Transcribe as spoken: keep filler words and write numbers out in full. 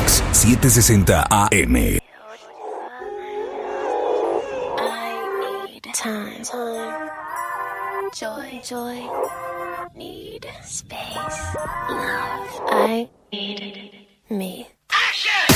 Mix setecientos sesenta A M. Time, time, joy, joy, need space, love. I need me.